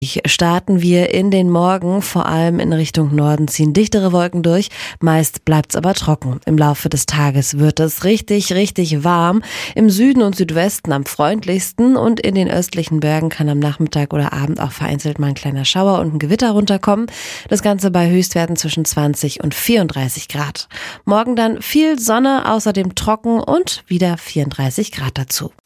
Starten wir in den Morgen, vor allem in Richtung Norden ziehen dichtere Wolken durch, meist bleibt's aber trocken. Im Laufe des Tages wird es richtig, richtig warm. Im Süden und Südwesten am freundlichsten und in den östlichen Bergen kann am Nachmittag oder Abend auch vereinzelt mal ein kleiner Schauer und ein Gewitter runterkommen. Das Ganze bei Höchstwerten zwischen 20 und 34 Grad. Morgen dann viel Sonne, außerdem trocken und wieder 34 Grad dazu.